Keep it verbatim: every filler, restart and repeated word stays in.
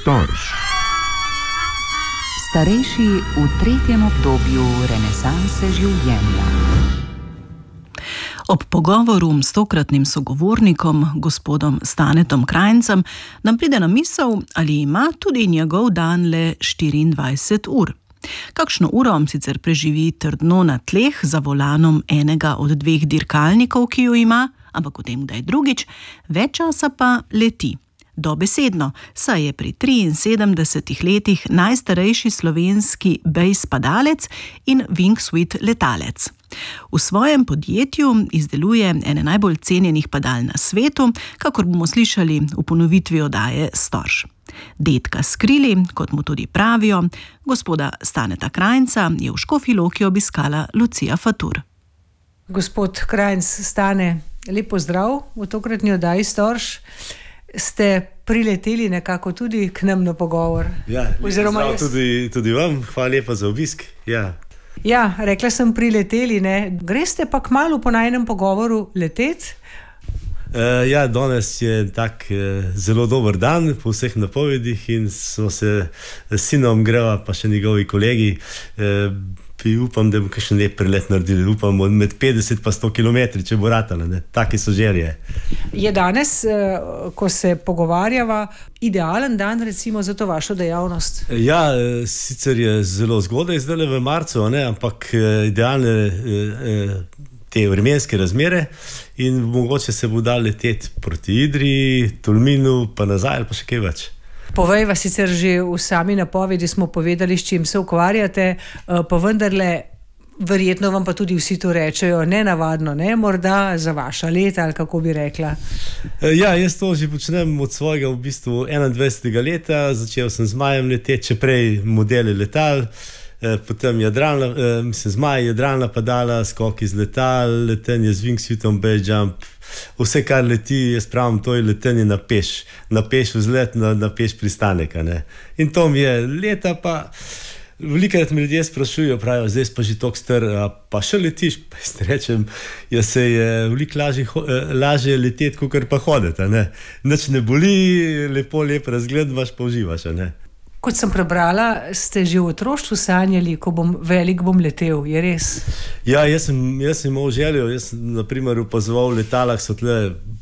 Storž. Starejši v tretjem obdobju renesanse življenja. Ob pogovoru s tokratnim sogovornikom, gospodom Stanetom Krajncem, nam pride na misel, ali ima tudi njegov dan le štiriindvajset ur. Kakšno uro sicer preživi trdno na tleh za volanom enega od dveh dirkalnikov, ki jo ima, ampak o tem kdaj drugič, več časa pa leti. Dobesedno, saj je pri triinsedemdesetih letih najstarejši slovenski base padalec in wingsuit letalec. V svojem podjetju izdeluje ene najbolj cenjenih padal na svetu, kakor bomo slišali v ponovitvi oddaje Storž. Dedka s krili, kot mu tudi pravijo, gospoda Staneta Krajnca je v Škofji Loki obiskala Lucija Fatur. Gospod Krajnc, Stane, lep pozdrav v tokratni oddaji Storž. Ste prileteli nekako tudi k nam na pogovor. Ja, Oziroma jaz... tudi, tudi vam, hvala lepa za obisk. Ja. Ja, rekla sem prileteli, ne? Greste pa kmalu po najnem pogovoru letet? Uh, ja, danes je tak uh, zelo dober dan po vseh napovedih in smo se s sinom greva, pa še njegovi kolegi, uh, upam, da bomo kakšen lep prelet naredili. Upam, med petdeset pa sto kilometri, če bo ratala, ne? Taki so želje. Je danes, ko se pogovarjava, idealen dan recimo za to vašo dejavnost? Ja, sicer je zelo zgodaj zdaj v marcu, ne? Ampak idealne te vremenske razmere in mogoče se bo dal leteti proti Idriji, Tolminu, pa nazaj ali pa še kaj več. Povejva, sicer že v sami napovedi smo povedali, s čim se ukvarjate, pa vendarle verjetno vam pa tudi vsi to rečejo, nenavadno, ne? Morda za vaša leta, ali kako bi rekla? Ja, jaz to že počnem od svojega v bistvu enaindvajsetega leta, začel sem z majem leteti, če prej modele letal, potem jadralna, mislim, zmaj, jadralna padala, skoki z letal, letenje z wingsuitom, base jump, vse kar leti, jaz pravim, to je letenje na peš, na peš vzlet, na, na peš pristanek, ne. In to mi je leta, pa velikrat me ljudje sprašujejo, pravijo, zdaj pa že toliko star, pa še letiš, pa jaz rečem, jaz se je veliko lažje, lažje leteti, kakor pa hoditi, ne. Nič ne boli, lepo, lep razgled imaš, pa uživaš, ne. Kot sem prebrala, ste že v otroštvu sanjali, ko bom velik, bom letel, je res? Ja, jaz sem, jaz sem imel željo, jaz sem na primer opazoval v letalah, so tle